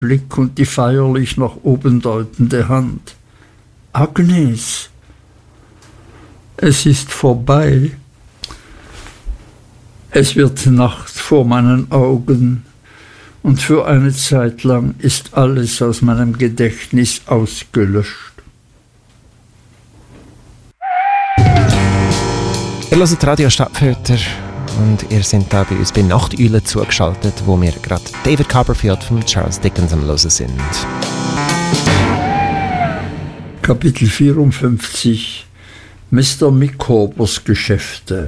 Blick und die feierlich nach oben deutende Hand. Agnes, es ist vorbei. Es wird Nacht vor meinen Augen, und für eine Zeit lang ist alles aus meinem Gedächtnis ausgelöscht. Ihr hört Radio Stadtfilter und ihr seid da bei uns bei Nachteule zugeschaltet, wo wir gerade David Copperfield von Charles Dickens am Hören sind. Kapitel 54 Mr. Micawbers Geschäfte.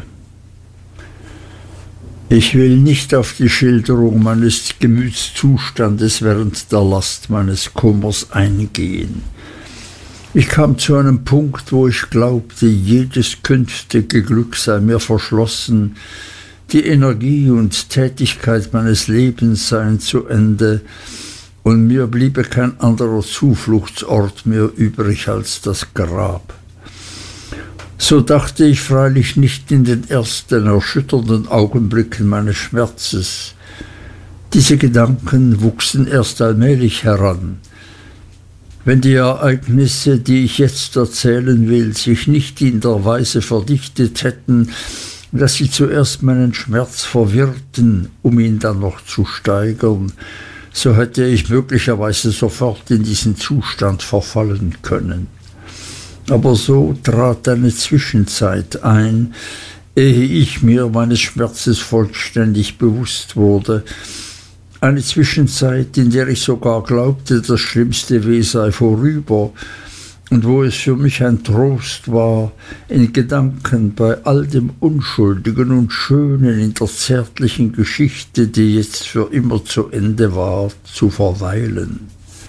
Ich will nicht auf die Schilderung meines Gemütszustandes während der Last meines Kummers eingehen. Ich kam zu einem Punkt, wo ich glaubte, jedes künftige Glück sei mir verschlossen, die Energie und Tätigkeit meines Lebens seien zu Ende, und mir bliebe kein anderer Zufluchtsort mehr übrig als das Grab. So dachte ich freilich nicht in den ersten erschütternden Augenblicken meines Schmerzes. Diese Gedanken wuchsen erst allmählich heran. Wenn die Ereignisse, die ich jetzt erzählen will, sich nicht in der Weise verdichtet hätten, dass sie zuerst meinen Schmerz verwirrten, um ihn dann noch zu steigern, so hätte ich möglicherweise sofort in diesen Zustand verfallen können. Aber so trat eine Zwischenzeit ein, ehe ich mir meines Schmerzes vollständig bewusst wurde. Eine Zwischenzeit, in der ich sogar glaubte, das schlimmste Weh sei vorüber, und wo es für mich ein Trost war, in Gedanken bei all dem Unschuldigen und Schönen in der zärtlichen Geschichte, die jetzt für immer zu Ende war, zu verweilen.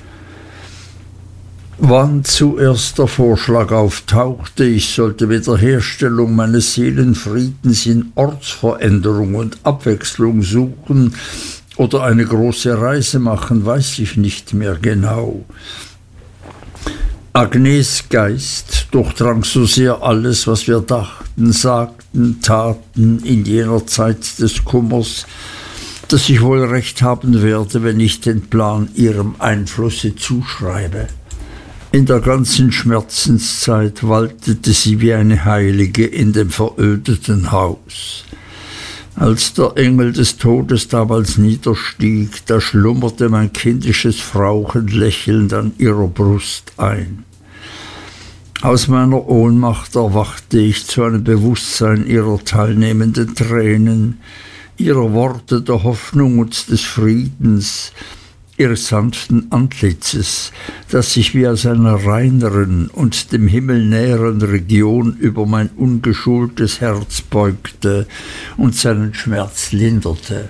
Wann zuerst der Vorschlag auftauchte, ich sollte Wiederherstellung meines Seelenfriedens in Ortsveränderung und Abwechslung suchen oder eine große Reise machen, weiß ich nicht mehr genau. Agnes' Geist durchdrang so sehr alles, was wir dachten, sagten, taten in jener Zeit des Kummers, dass ich wohl recht haben werde, wenn ich den Plan ihrem Einflusse zuschreibe. In der ganzen Schmerzenszeit waltete sie wie eine Heilige in dem verödeten Haus. Als der Engel des Todes damals niederstieg, da schlummerte mein kindisches Frauchen lächelnd an ihrer Brust ein. Aus meiner Ohnmacht erwachte ich zu einem Bewusstsein ihrer teilnehmenden Tränen, ihrer Worte der Hoffnung und des Friedens, ihres sanften Antlitzes, das sich wie aus einer reineren und dem Himmel näheren Region über mein ungeschultes Herz beugte und seinen Schmerz linderte.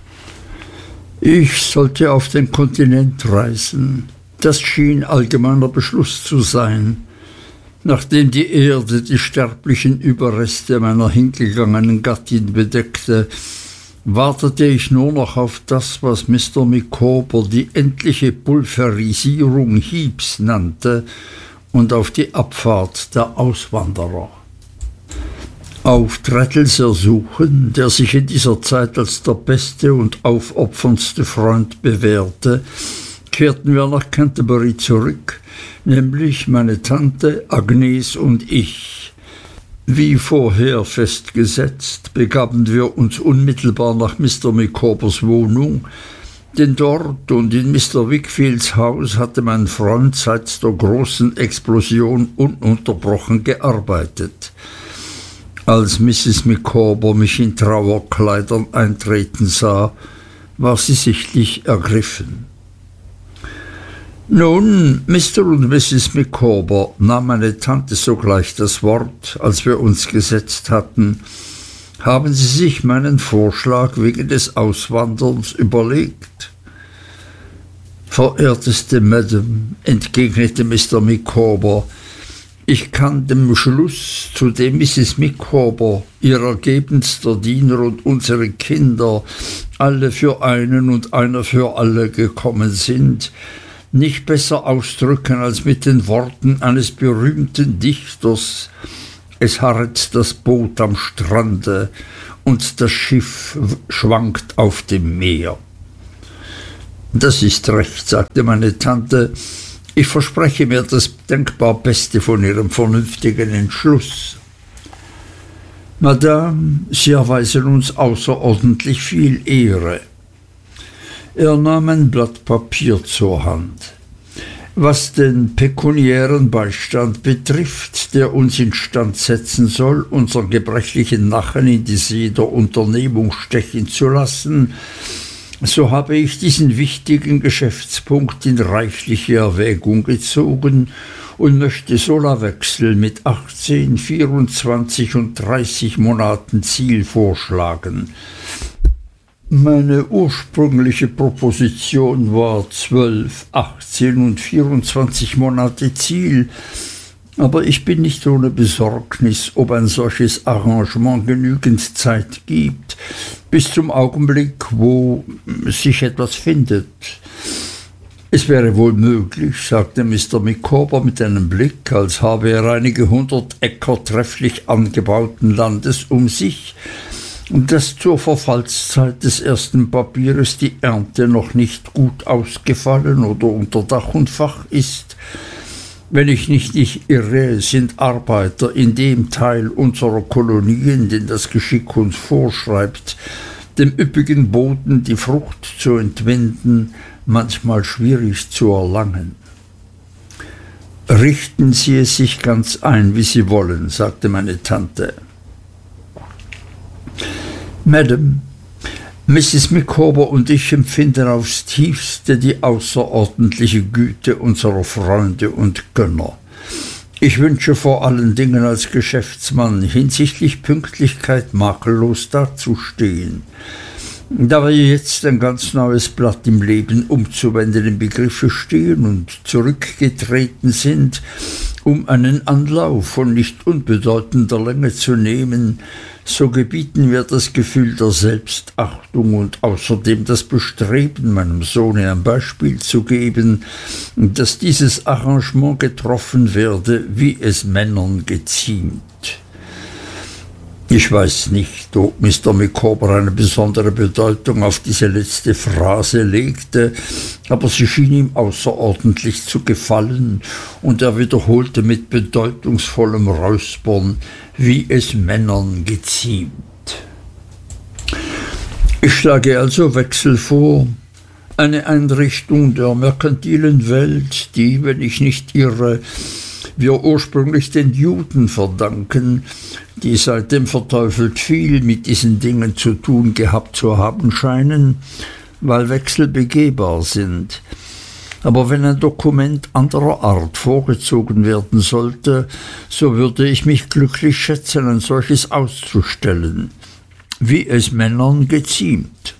Ich sollte auf den Kontinent reisen. Das schien allgemeiner Beschluss zu sein. Nachdem die Erde die sterblichen Überreste meiner hingegangenen Gattin bedeckte, wartete ich nur noch auf das, was Mr. Micawber die endliche Pulverisierung Heeps nannte, und auf die Abfahrt der Auswanderer. Auf Traddles Ersuchen, der sich in dieser Zeit als der beste und aufopferndste Freund bewährte, kehrten wir nach Canterbury zurück, nämlich meine Tante, Agnes und ich. Wie vorher festgesetzt, begaben wir uns unmittelbar nach Mr. Micawbers Wohnung, denn dort und in Mr. Wickfields Haus hatte mein Freund seit der großen Explosion ununterbrochen gearbeitet. Als Mrs. Micawber mich in Trauerkleidern eintreten sah, war sie sichtlich ergriffen. »Nun, Mr. und Mrs. Micawber«, nahm meine Tante sogleich das Wort, als wir uns gesetzt hatten, »haben Sie sich meinen Vorschlag wegen des Auswanderns überlegt?« »Verehrteste Madam«, entgegnete Mr. Micawber, »ich kann dem Schluss, zu dem Mrs. Micawber, ihr ergebenster Diener und unsere Kinder, alle für einen und einer für alle gekommen sind, nicht besser ausdrücken als mit den Worten eines berühmten Dichters: Es harret das Boot am Strande und das Schiff schwankt auf dem Meer. Das ist recht, sagte meine Tante. Ich verspreche mir das denkbar Beste von Ihrem vernünftigen Entschluss. Madame, Sie erweisen uns außerordentlich viel Ehre. Er nahm ein Blatt Papier zur Hand. Was den pekuniären Beistand betrifft, der uns instand setzen soll, unseren gebrechlichen Nachen in die See der Unternehmung stechen zu lassen, so habe ich diesen wichtigen Geschäftspunkt in reichliche Erwägung gezogen und möchte Solawechsel mit 18, 24 und 30 Monaten Ziel vorschlagen. Meine ursprüngliche Proposition war 12, 18 und 24 Monate Ziel, aber ich bin nicht ohne Besorgnis, ob ein solches Arrangement genügend Zeit gibt, bis zum Augenblick, wo sich etwas findet. Es wäre wohl möglich, sagte Mr. Micawber mit einem Blick, als habe er einige 100 Äcker trefflich angebauten Landes um sich, dass zur Verfallszeit des ersten Papieres die Ernte noch nicht gut ausgefallen oder unter Dach und Fach ist. Wenn ich nicht irre, sind Arbeiter in dem Teil unserer Kolonien, den das Geschick uns vorschreibt, dem üppigen Boden die Frucht zu entwinden, manchmal schwierig zu erlangen. Richten Sie es sich ganz ein, wie Sie wollen, sagte meine Tante. Madame, Mrs. Micawber und ich empfinden aufs tiefste die außerordentliche Güte unserer Freunde und Gönner. Ich wünsche vor allen Dingen als Geschäftsmann hinsichtlich Pünktlichkeit makellos dazustehen. Da wir jetzt ein ganz neues Blatt im Leben umzuwenden im Begriffe stehen und zurückgetreten sind, um einen Anlauf von nicht unbedeutender Länge zu nehmen, so gebieten wir das Gefühl der Selbstachtung und außerdem das Bestreben, meinem Sohne ein Beispiel zu geben, dass dieses Arrangement getroffen werde, wie es Männern geziemt. Ich weiß nicht, ob Mr. Micawber eine besondere Bedeutung auf diese letzte Phrase legte, aber sie schien ihm außerordentlich zu gefallen, und er wiederholte mit bedeutungsvollem Räuspern, wie es Männern geziemt. Ich schlage also Wechsel vor, eine Einrichtung der merkantilen Welt, die, wenn ich nicht irre, wir ursprünglich den Juden verdanken, die seitdem verteufelt viel mit diesen Dingen zu tun gehabt zu haben scheinen, weil Wechsel begehbar sind. Aber wenn ein Dokument anderer Art vorgezogen werden sollte, so würde ich mich glücklich schätzen, ein solches auszustellen, wie es Männern geziemt.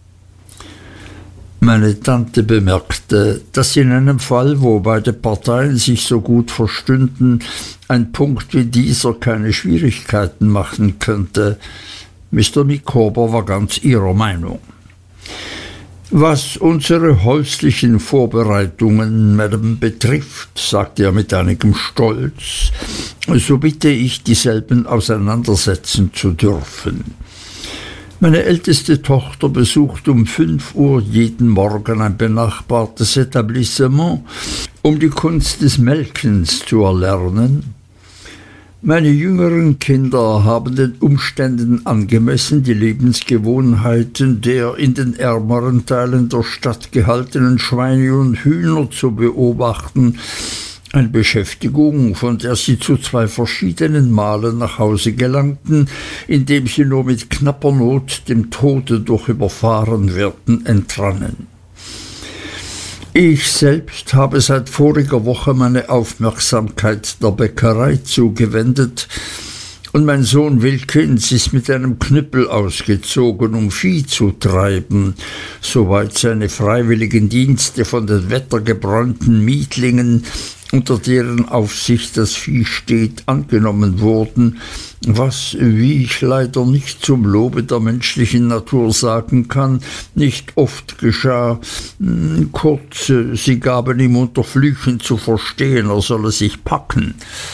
Meine Tante bemerkte, dass in einem Fall, wo beide Parteien sich so gut verstünden, ein Punkt wie dieser keine Schwierigkeiten machen könnte. Mr. Micawber war ganz ihrer Meinung. Was unsere häuslichen Vorbereitungen, Madame, betrifft, sagte er mit einigem Stolz, so bitte ich, dieselben auseinandersetzen zu dürfen. Meine älteste Tochter besucht um 5 Uhr jeden Morgen ein benachbartes Etablissement, um die Kunst des Melkens zu erlernen. Meine jüngeren Kinder haben den Umständen angemessen die Lebensgewohnheiten der in den ärmeren Teilen der Stadt gehaltenen Schweine und Hühner zu beobachten, eine Beschäftigung, von der sie zu 2 verschiedenen Malen nach Hause gelangten, indem sie nur mit knapper Not dem Tode durch Überfahrenwerden entrannen. Ich selbst habe seit voriger Woche meine Aufmerksamkeit der Bäckerei zugewendet, und mein Sohn Wilkins ist mit einem Knüppel ausgezogen, um Vieh zu treiben, soweit seine freiwilligen Dienste von den wettergebräunten Mietlingen, unter deren Aufsicht das Vieh steht, angenommen wurden, was, wie ich leider nicht zum Lobe der menschlichen Natur sagen kann, nicht oft geschah. Kurz, sie gaben ihm unter Flüchen zu verstehen, er solle sich packen.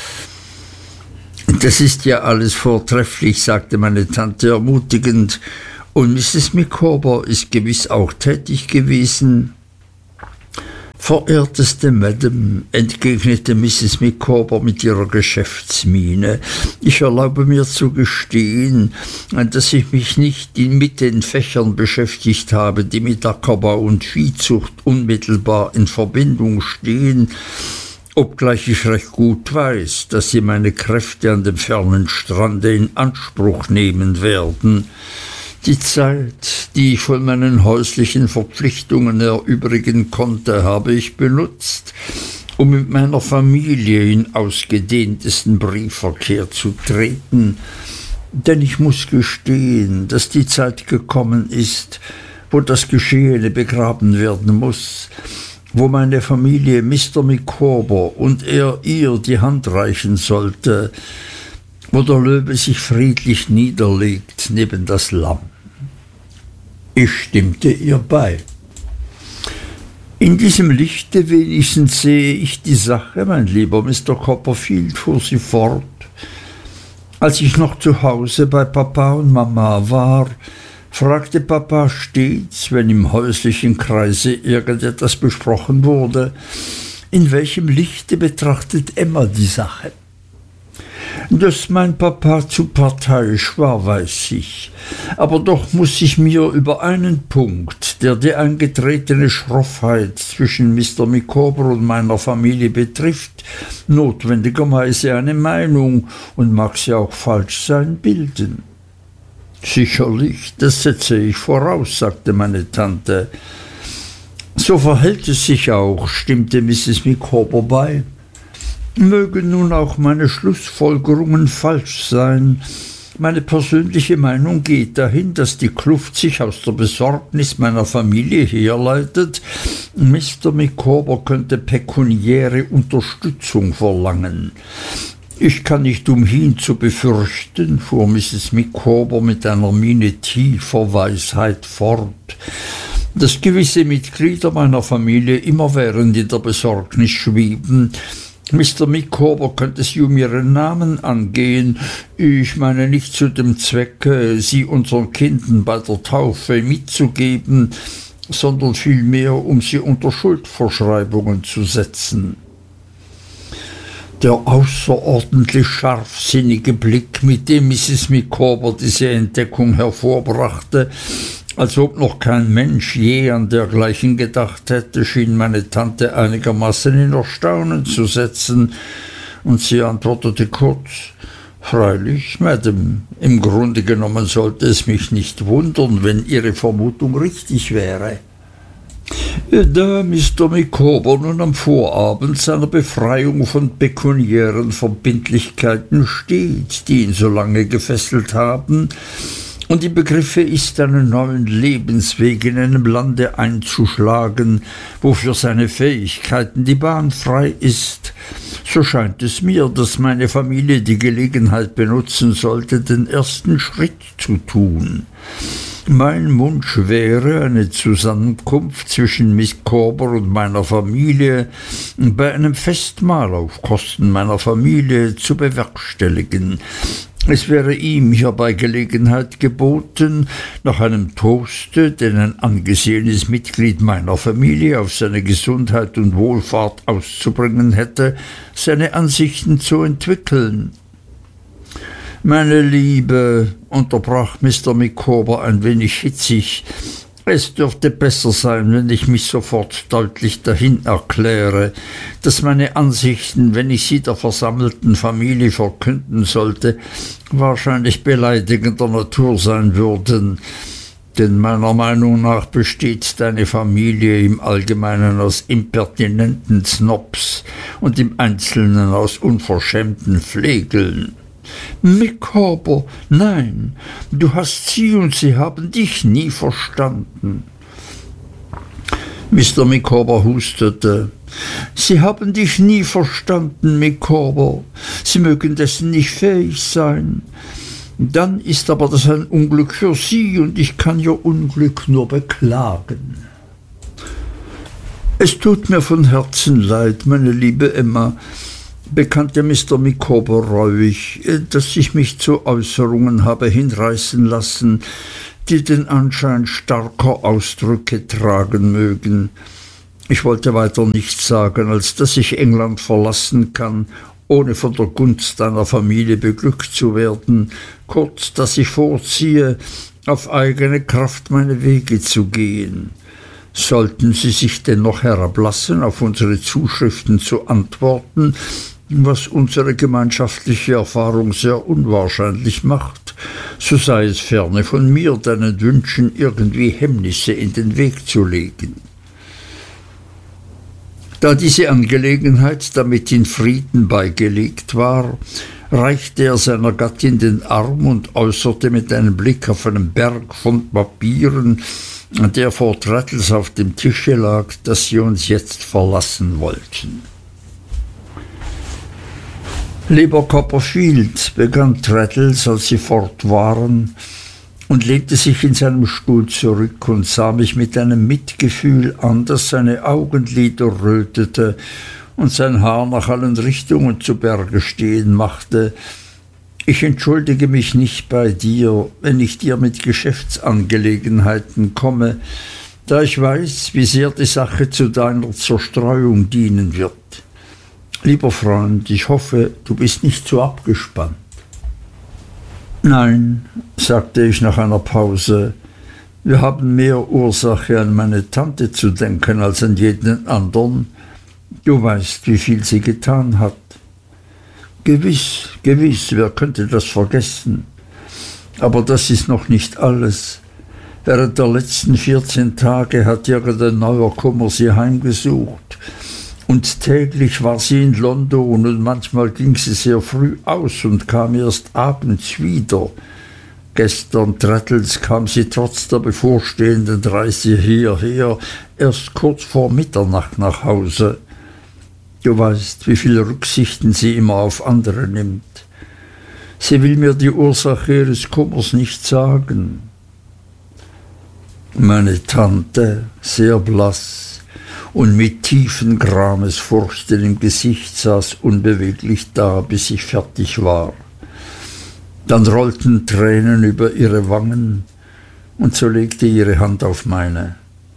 Das ist ja alles vortrefflich, sagte meine Tante ermutigend, und Mrs. Micawber ist gewiss auch tätig gewesen. Verehrteste Madame, entgegnete Mrs. Micawber mit ihrer Geschäftsmiene, ich erlaube mir zu gestehen, dass ich mich nicht mit den Fächern beschäftigt habe, die mit Ackerbau und Viehzucht unmittelbar in Verbindung stehen, obgleich ich recht gut weiß, dass Sie meine Kräfte an dem fernen Strande in Anspruch nehmen werden. Die Zeit, die ich von meinen häuslichen Verpflichtungen erübrigen konnte, habe ich benutzt, um mit meiner Familie in ausgedehntesten Briefverkehr zu treten. Denn ich muss gestehen, dass die Zeit gekommen ist, wo das Geschehene begraben werden muss, wo meine Familie Mr. Micawber und er ihr die Hand reichen sollte, wo der Löwe sich friedlich niederlegt neben das Lamm. Ich stimmte ihr bei. In diesem Lichte wenigstens sehe ich die Sache, mein lieber Mr. Copperfield, fuhr sie fort. Als ich noch zu Hause bei Papa und Mama war, fragte Papa stets, wenn im häuslichen Kreise irgendetwas besprochen wurde, in welchem Lichte betrachtet Emma die Sache. Dass mein Papa zu parteiisch war, weiß ich. Aber doch muss ich mir über einen Punkt, der die eingetretene Schroffheit zwischen Mr. Micawber und meiner Familie betrifft, notwendigerweise eine Meinung, und mag sie auch falsch sein, bilden. Sicherlich, das setze ich voraus, sagte meine Tante. So verhält es sich auch, stimmte Mrs. Micawber bei. Mögen nun auch meine Schlussfolgerungen falsch sein. Meine persönliche Meinung geht dahin, dass die Kluft sich aus der Besorgnis meiner Familie herleitet. Mr. Micawber könnte pekuniäre Unterstützung verlangen. Ich kann nicht umhin zu befürchten, fuhr Mrs. Micawber mit einer Miene tiefer Weisheit fort, dass gewisse Mitglieder meiner Familie immerwährend in der Besorgnis schweben. Mr. Micawber könnte sie um ihren Namen angehen. Ich meine nicht zu dem Zwecke, sie unseren Kindern bei der Taufe mitzugeben, sondern vielmehr, um sie unter Schuldverschreibungen zu setzen. Der außerordentlich scharfsinnige Blick, mit dem Mrs. Micawber diese Entdeckung hervorbrachte, als ob noch kein Mensch je an dergleichen gedacht hätte, schien meine Tante einigermaßen in Erstaunen zu setzen, und sie antwortete kurz: Freilich, Madame, im Grunde genommen sollte es mich nicht wundern, wenn Ihre Vermutung richtig wäre. Da Mr. Micawber nun am Vorabend seiner Befreiung von pekuniären Verbindlichkeiten steht, die ihn so lange gefesselt haben, und im Begriffe ist, einen neuen Lebensweg in einem Lande einzuschlagen, wo für seine Fähigkeiten die Bahn frei ist, so scheint es mir, dass meine Familie die Gelegenheit benutzen sollte, den ersten Schritt zu tun. Mein Wunsch wäre, eine Zusammenkunft zwischen Miss Micawber und meiner Familie bei einem Festmahl auf Kosten meiner Familie zu bewerkstelligen. Es wäre ihm hierbei Gelegenheit geboten, nach einem Toaste, den ein angesehenes Mitglied meiner Familie auf seine Gesundheit und Wohlfahrt auszubringen hätte, seine Ansichten zu entwickeln. Meine Liebe, unterbrach Mr. Micawber ein wenig hitzig, es dürfte besser sein, wenn ich mich sofort deutlich dahin erkläre, dass meine Ansichten, wenn ich sie der versammelten Familie verkünden sollte, wahrscheinlich beleidigender Natur sein würden. Denn meiner Meinung nach besteht deine Familie im Allgemeinen aus impertinenten Snobs und im Einzelnen aus unverschämten Flegeln. Micawber, nein, du hast sie und sie haben dich nie verstanden. Mr. Micawber hustete. Sie haben dich nie verstanden, Micawber. Sie mögen dessen nicht fähig sein. Dann ist aber das ein Unglück für Sie, und ich kann Ihr Unglück nur beklagen. Es tut mir von Herzen leid, meine liebe Emma, bekannte Mr. Micawber reuig, dass ich mich zu Äußerungen habe hinreißen lassen, die den Anschein starker Ausdrücke tragen mögen. Ich wollte weiter nichts sagen, als dass ich England verlassen kann, ohne von der Gunst einer Familie beglückt zu werden, kurz, dass ich vorziehe, auf eigene Kraft meine Wege zu gehen. Sollten Sie sich dennoch herablassen, auf unsere Zuschriften zu antworten, was unsere gemeinschaftliche Erfahrung sehr unwahrscheinlich macht, so sei es ferne von mir, deinen Wünschen irgendwie Hemmnisse in den Weg zu legen. Da diese Angelegenheit damit in Frieden beigelegt war, reichte er seiner Gattin den Arm und äußerte mit einem Blick auf einen Berg von Papieren, der vor Traddles auf dem Tische lag, dass sie uns jetzt verlassen wollten. »Lieber Copperfield«, begann Traddles, als sie fort waren, und lehnte sich in seinem Stuhl zurück und sah mich mit einem Mitgefühl an, dass seine Augenlider rötete und sein Haar nach allen Richtungen zu Berge stehen machte. »Ich entschuldige mich nicht bei dir, wenn ich dir mit Geschäftsangelegenheiten komme, da ich weiß, wie sehr die Sache zu deiner Zerstreuung dienen wird. Lieber Freund, ich hoffe, du bist nicht zu abgespannt.« »Nein«, sagte ich nach einer Pause, »wir haben mehr Ursache, an meine Tante zu denken, als an jeden anderen. Du weißt, wie viel sie getan hat.« »Gewiss, gewiss, wer könnte das vergessen? Aber das ist noch nicht alles. Während der letzten 14 Tage hat irgendein neuer Kummer sie heimgesucht. Und täglich war sie in London und manchmal ging sie sehr früh aus und kam erst abends wieder. Gestern, Traddles, kam sie trotz der bevorstehenden Reise hierher erst kurz vor Mitternacht nach Hause. Du weißt, wie viele Rücksichten sie immer auf andere nimmt. Sie will mir die Ursache ihres Kummers nicht sagen.« Meine Tante, sehr blass und mit tiefen Gramesfurchten im Gesicht, saß unbeweglich da, bis ich fertig war. Dann rollten Tränen über ihre Wangen, und so legte ihre Hand auf meine.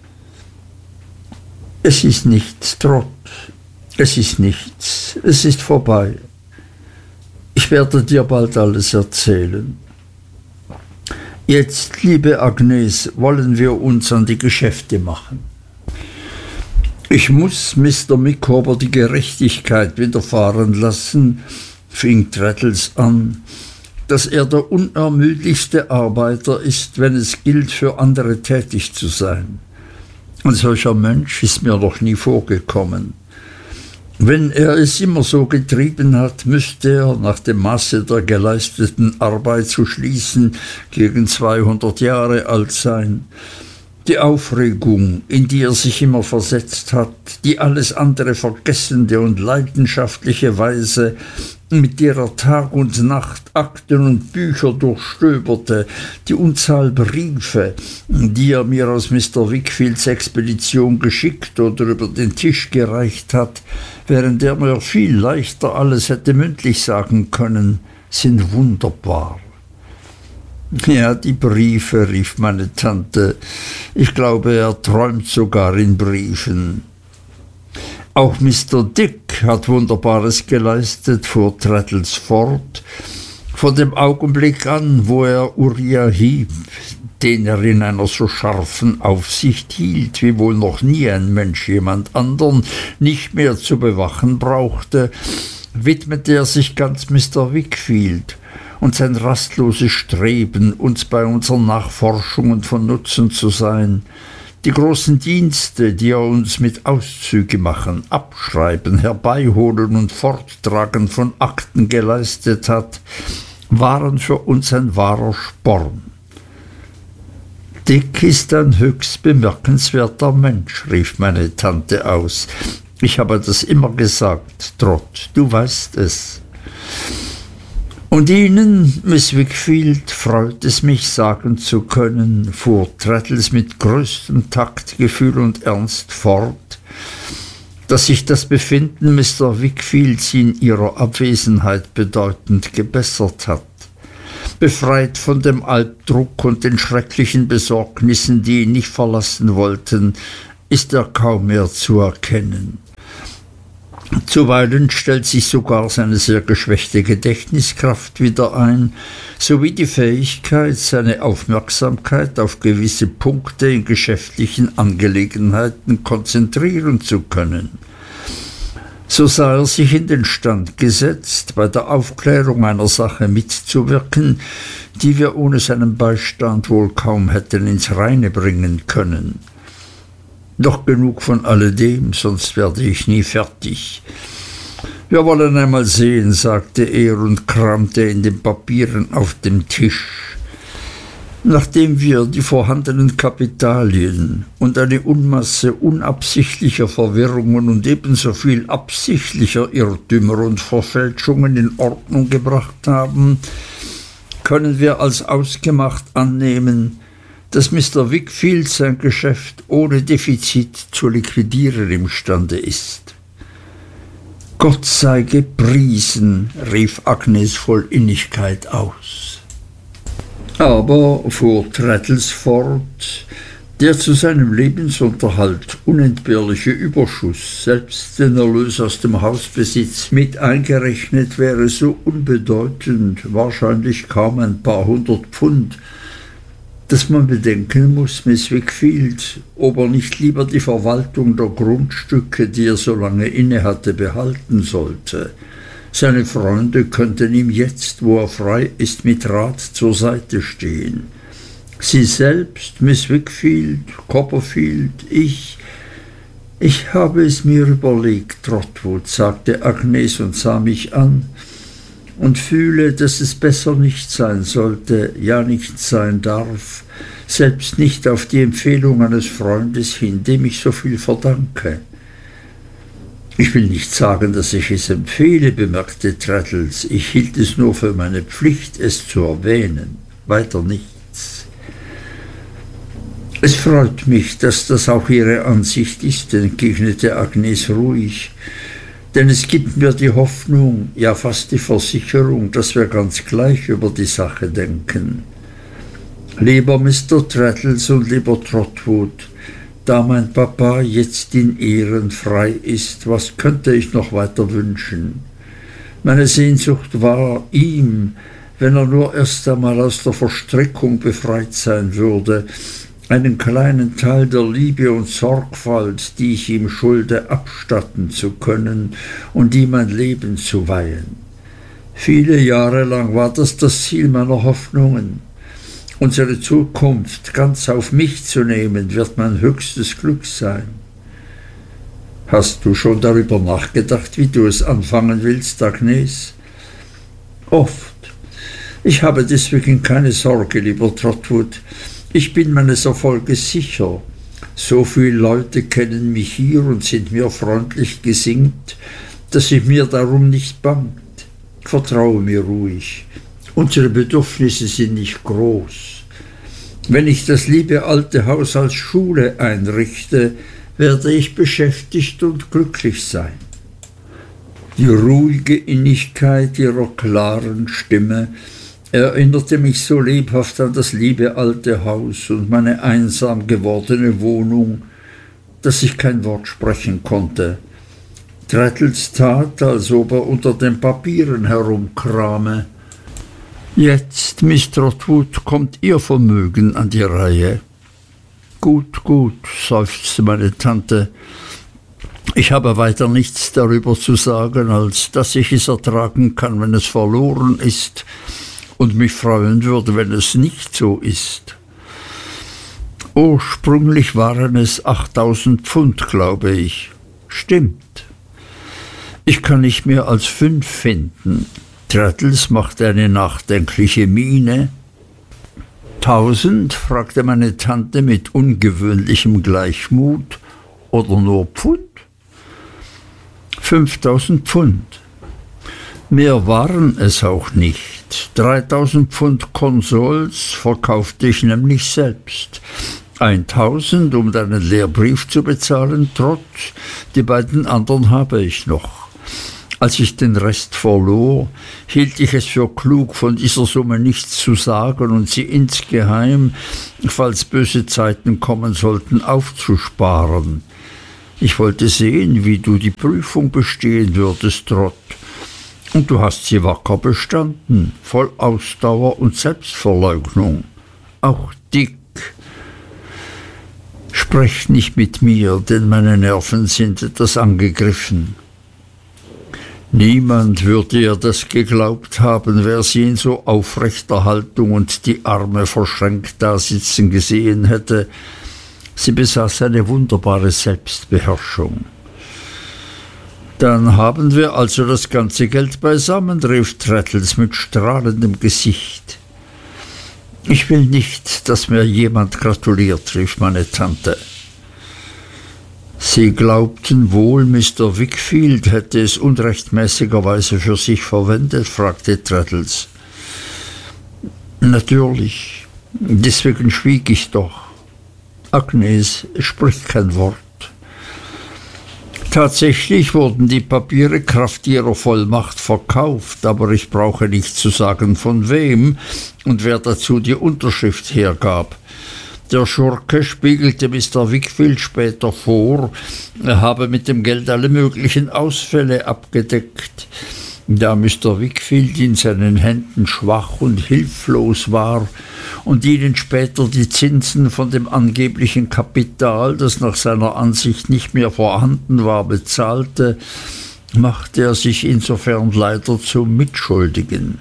»Es ist nichts, Trot, es ist nichts, es ist vorbei. Ich werde dir bald alles erzählen. Jetzt, liebe Agnes, wollen wir uns an die Geschäfte machen. Ich muss Mr. Micawber die Gerechtigkeit widerfahren lassen«, fing Traddles an, »dass er der unermüdlichste Arbeiter ist, wenn es gilt, für andere tätig zu sein. Ein solcher Mensch ist mir noch nie vorgekommen. Wenn er es immer so getrieben hat, müsste er, nach dem Maße der geleisteten Arbeit zu schließen, gegen 200 Jahre alt sein. Die Aufregung, in die er sich immer versetzt hat, die alles andere vergessende und leidenschaftliche Weise, mit der er Tag und Nacht Akten und Bücher durchstöberte, die Unzahl Briefe, die er mir aus Mr. Wickfields Expedition geschickt oder über den Tisch gereicht hat, während er mir viel leichter alles hätte mündlich sagen können, sind wunderbar.« »Ja, die Briefe«, rief meine Tante, »ich glaube, er träumt sogar in Briefen.« »Auch Mr. Dick hat Wunderbares geleistet«, fuhr Traddles fort, »von dem Augenblick an, wo er Uriah Heep, den er in einer so scharfen Aufsicht hielt, wie wohl noch nie ein Mensch jemand andern, nicht mehr zu bewachen brauchte, widmete er sich ganz Mr. Wickfield, und sein rastloses Streben, uns bei unseren Nachforschungen von Nutzen zu sein, die großen Dienste, die er uns mit Auszüge machen, Abschreiben, Herbeiholen und Forttragen von Akten geleistet hat, waren für uns ein wahrer Sporn. »Dick ist ein höchst bemerkenswerter Mensch«, rief meine Tante aus. »Ich habe das immer gesagt, Trot, du weißt es.« »Und Ihnen, Miss Wickfield, freut es mich, sagen zu können«, fuhr Traddles mit größtem Taktgefühl und Ernst fort, »dass sich das Befinden Mr. Wickfields in Ihrer Abwesenheit bedeutend gebessert hat. Befreit von dem Albdruck und den schrecklichen Besorgnissen, die ihn nicht verlassen wollten, ist er kaum mehr zu erkennen. Zuweilen stellt sich sogar seine sehr geschwächte Gedächtniskraft wieder ein, sowie die Fähigkeit, seine Aufmerksamkeit auf gewisse Punkte in geschäftlichen Angelegenheiten konzentrieren zu können. So sah er sich in den Stand gesetzt, bei der Aufklärung einer Sache mitzuwirken, die wir ohne seinen Beistand wohl kaum hätten ins Reine bringen können. Doch genug von alledem, sonst werde ich nie fertig. Wir wollen einmal sehen, sagte er und kramte in den Papieren auf dem Tisch. Nachdem wir die vorhandenen Kapitalien und eine Unmasse unabsichtlicher Verwirrungen und ebenso viel absichtlicher Irrtümer und Verfälschungen in Ordnung gebracht haben, können wir als ausgemacht annehmen, dass Mr. Wickfield sein Geschäft ohne Defizit zu liquidieren imstande ist. Gott sei gepriesen, rief Agnes voll Innigkeit aus. Aber, fuhr Traddles fort, der zu seinem Lebensunterhalt unentbehrliche Überschuss, selbst den Erlös aus dem Hausbesitz mit eingerechnet, wäre so unbedeutend, wahrscheinlich kaum ein paar hundert Pfund, dass man bedenken muss, Miss Wickfield, ob er nicht lieber die Verwaltung der Grundstücke, die er so lange innehatte, behalten sollte. Seine Freunde könnten ihm jetzt, wo er frei ist, mit Rat zur Seite stehen. Sie selbst, Miss Wickfield, Copperfield, ich habe es mir überlegt, Trotwood, sagte Agnes und sah mich an, und fühle, dass es besser nicht sein sollte, ja nicht sein darf, selbst nicht auf die Empfehlung eines Freundes hin, dem ich so viel verdanke. Ich will nicht sagen, dass ich es empfehle, bemerkte Traddles, ich hielt es nur für meine Pflicht, es zu erwähnen, weiter nichts. Es freut mich, dass das auch Ihre Ansicht ist, entgegnete Agnes ruhig, denn es gibt mir die Hoffnung, ja fast die Versicherung, dass wir ganz gleich über die Sache denken. Lieber Mr. Traddles und lieber Trotwood, da mein Papa jetzt in Ehren frei ist, was könnte ich noch weiter wünschen? Meine Sehnsucht war, ihm, wenn er nur erst einmal aus der Verstrickung befreit sein würde, einen kleinen Teil der Liebe und Sorgfalt, die ich ihm schulde, abstatten zu können und ihm mein Leben zu weihen. Viele Jahre lang war das Ziel meiner Hoffnungen. Unsere Zukunft ganz auf mich zu nehmen, wird mein höchstes Glück sein. Hast du schon darüber nachgedacht, wie du es anfangen willst, Agnes? Oft. Ich habe deswegen keine Sorge, lieber Trotwood. Ich bin meines Erfolges sicher. So viele Leute kennen mich hier und sind mir freundlich gesinnt, dass ich mir darum nicht bangt. Vertraue mir ruhig. Unsere Bedürfnisse sind nicht groß. Wenn ich das liebe alte Haus als Schule einrichte, werde ich beschäftigt und glücklich sein. Die ruhige Innigkeit ihrer klaren Stimme erinnerte mich so lebhaft an das liebe alte Haus und meine einsam gewordene Wohnung, dass ich kein Wort sprechen konnte. Traddles tat, als ob er unter den Papieren herumkrame. Jetzt, Miss Trotwood, kommt Ihr Vermögen an die Reihe. Gut, gut, seufzte meine Tante. Ich habe weiter nichts darüber zu sagen, als dass ich es ertragen kann, wenn es verloren ist, und mich freuen würde, wenn es nicht so ist. Ursprünglich waren es 8.000 Pfund, glaube ich. Stimmt. Ich kann nicht mehr als 5 finden. Traddles machte eine nachdenkliche Miene. 1.000? Fragte meine Tante mit ungewöhnlichem Gleichmut. Oder nur Pfund? 5.000 Pfund. Mehr waren es auch nicht. 3.000 Pfund Konsols verkaufte ich nämlich selbst. 1.000, um deinen Lehrbrief zu bezahlen, Trott. Die beiden anderen habe ich noch. Als ich den Rest verlor, hielt ich es für klug, von dieser Summe nichts zu sagen und sie insgeheim, falls böse Zeiten kommen sollten, aufzusparen. Ich wollte sehen, wie du die Prüfung bestehen würdest, Trot. Und du hast sie wacker bestanden, voll Ausdauer und Selbstverleugnung. Auch Dick. Sprecht nicht mit mir, denn meine Nerven sind etwas angegriffen. Niemand würde ihr das geglaubt haben, wer sie in so aufrechter Haltung und die Arme verschränkt dasitzen gesehen hätte. Sie besaß eine wunderbare Selbstbeherrschung. »Dann haben wir also das ganze Geld beisammen«, rief Traddles mit strahlendem Gesicht. »Ich will nicht, dass mir jemand gratuliert«, rief meine Tante. Sie glaubten wohl, Mr. Wickfield hätte es unrechtmäßigerweise für sich verwendet, fragte Traddles. »Natürlich, deswegen schwieg ich doch. Agnes, sprich kein Wort.« Tatsächlich wurden die Papiere kraft ihrer Vollmacht verkauft, aber ich brauche nicht zu sagen, von wem und wer dazu die Unterschrift hergab. Der Schurke spiegelte Mr. Wickfield später vor, er habe mit dem Geld alle möglichen Ausfälle abgedeckt. Da Mr. Wickfield in seinen Händen schwach und hilflos war und ihnen später die Zinsen von dem angeblichen Kapital, das nach seiner Ansicht nicht mehr vorhanden war, bezahlte, machte er sich insofern leider zum Mitschuldigen.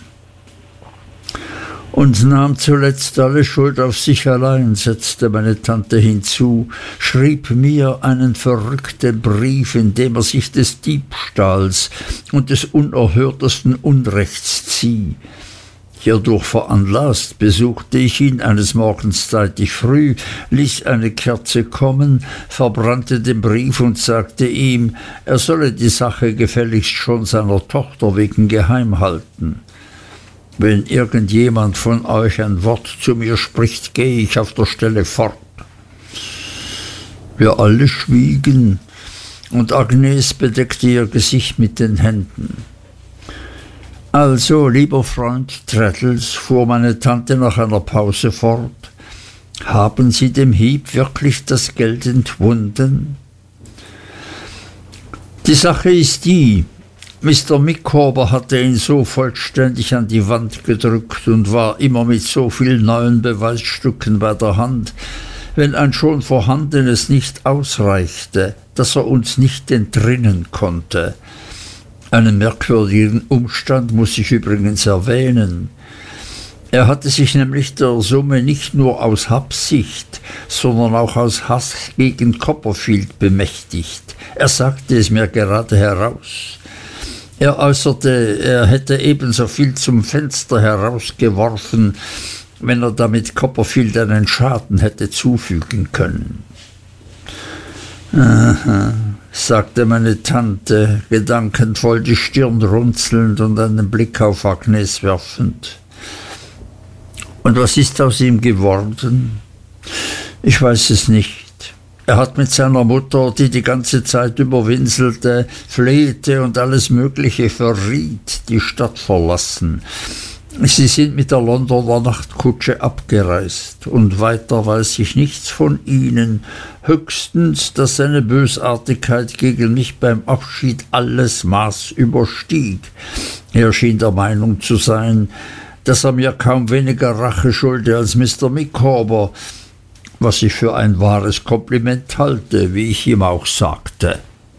Und nahm zuletzt alle Schuld auf sich allein, setzte meine Tante hinzu, schrieb mir einen verrückten Brief, in dem er sich des Diebstahls und des unerhörtesten Unrechts zieh. Hierdurch veranlasst, besuchte ich ihn eines Morgens zeitig früh, ließ eine Kerze kommen, verbrannte den Brief und sagte ihm, er solle die Sache gefälligst schon seiner Tochter wegen geheim halten. Wenn irgendjemand von euch ein Wort zu mir spricht, gehe ich auf der Stelle fort. Wir alle schwiegen, und Agnes bedeckte ihr Gesicht mit den Händen. Also, lieber Freund Traddles, fuhr meine Tante nach einer Pause fort, haben Sie dem Hieb wirklich das Geld entwunden? Die Sache ist die: Mr. Micawber hatte ihn so vollständig an die Wand gedrückt und war immer mit so vielen neuen Beweisstücken bei der Hand, wenn ein schon vorhandenes nicht ausreichte, dass er uns nicht entrinnen konnte. Einen merkwürdigen Umstand muss ich übrigens erwähnen. Er hatte sich nämlich der Summe nicht nur aus Habsucht, sondern auch aus Hass gegen Copperfield bemächtigt. Er sagte es mir gerade heraus. Er äußerte, er hätte ebenso viel zum Fenster herausgeworfen, wenn er damit Copperfield einen Schaden hätte zufügen können. »Aha«, sagte meine Tante, gedankenvoll die Stirn runzelnd und einen Blick auf Agnes werfend. »Und was ist aus ihm geworden?« »Ich weiß es nicht. Er hat mit seiner Mutter, die die ganze Zeit über winselte, flehte und alles Mögliche verriet, die Stadt verlassen. Sie sind mit der Londoner Nachtkutsche abgereist, und weiter weiß ich nichts von ihnen, höchstens, dass seine Bösartigkeit gegen mich beim Abschied alles Maß überstieg. Er schien der Meinung zu sein, dass er mir kaum weniger Rache schulde als Mr. Micawber, was ich für ein wahres Kompliment halte, wie ich ihm auch sagte.